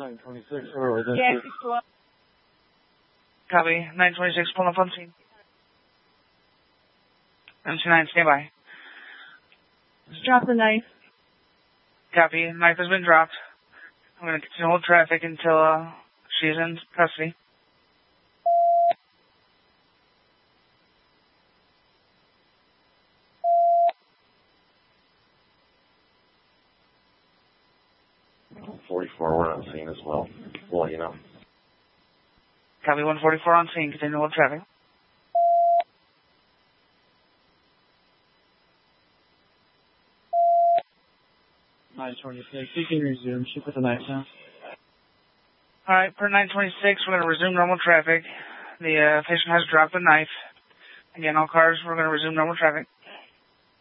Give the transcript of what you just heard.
926, or within Yes, Copy. 926, pulling up on scene. MC9, stand by. drop the knife. Copy. Knife has been dropped. I'm going to continue to hold traffic until she's in custody. We're on scene as well. Well, you know. Copy. 144 on scene. Continue to hold traffic. You can resume. She put the knife down. All right. Per 926, we're going to resume normal traffic. The patient has dropped the knife. Again, all cars, we're going to resume normal traffic.